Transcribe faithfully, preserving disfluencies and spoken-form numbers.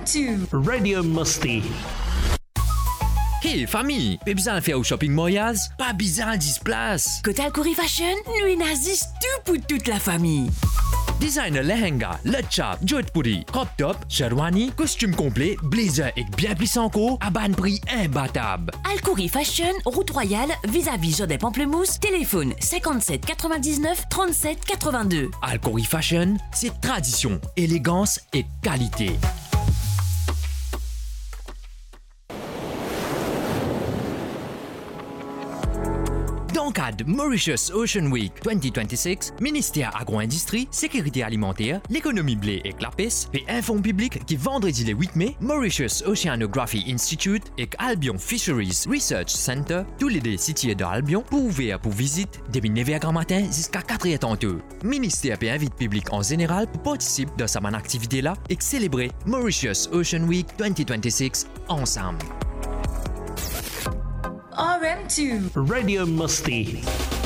to Radio Musty. Hey famille, pas besoin de faire au shopping Moyaz, pas besoin de dix places. Côté Alcori Fashion, nous inazis tout pour toute la famille. Designer lehenga, le chap, jodhpuri, crop top, sherwani, costume complet, blazer et bien plus encore, à bas prix imbattable. Alcori Fashion, route royale, vis-à-vis Jardin Pamplemousse, téléphone cinquante-sept quatre-vingt-dix-neuf trente-sept quatre-vingt-deux. Alcori Fashion, c'est tradition, élégance et qualité. Dans le cadre Mauritius Ocean Week twenty twenty-six, ministère Agro-Industrie, Sécurité Alimentaire, l'Économie blé et Clapis et Info public qui vendredi le huit mai, Mauritius Oceanography Institute et Albion Fisheries Research Center, tous les deux situés dans Albion, pour ouvrir pour visite depuis neuf heures matin jusqu'à quatre heures trente. Ministère et invite public en général pour participer dans cette activité-là et célébrer Mauritius Ocean Week twenty twenty-six ensemble. R M two Radio Musty.